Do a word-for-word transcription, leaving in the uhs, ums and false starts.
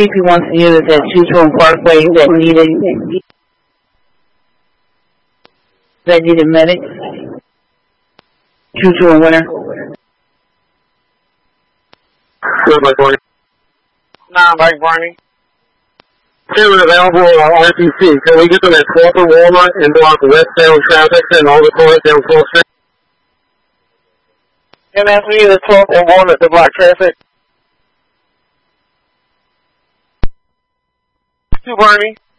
Creepy wants to use at Choosing Parkway that needed that needed medics. Choosing winner. Good, Mike Barney. Nah, Mike Barney. Two available uh, R P C. Can we get them at twelfth and Walnut and block westbound traffic and all the cars down twelfth Street? And as we the twelfth and Walnut to block traffic. Two Barney.